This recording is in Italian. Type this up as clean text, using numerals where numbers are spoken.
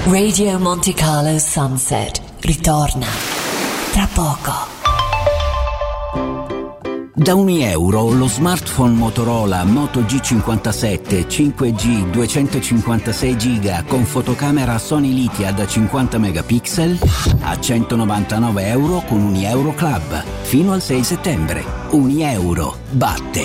Radio Monte Carlo Sunset ritorna tra poco. Da €1 lo smartphone Motorola Moto G57 5G 256 GB con fotocamera Sony Lithia da 50 megapixel a €199 con Unieuro Club fino al 6 settembre. Unieuro batte